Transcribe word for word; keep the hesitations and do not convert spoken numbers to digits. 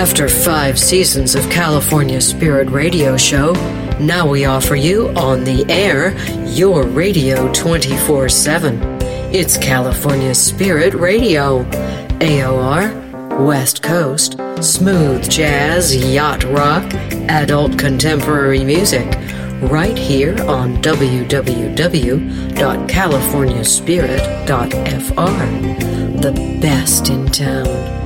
After five seasons of California Spirit Radio Show, now we offer you on the air your radio twenty-four seven. It's California Spirit Radio. A O R, West Coast, smooth jazz, yacht rock, adult contemporary music. Right here on w w w dot california spirit dot f r. The best in town.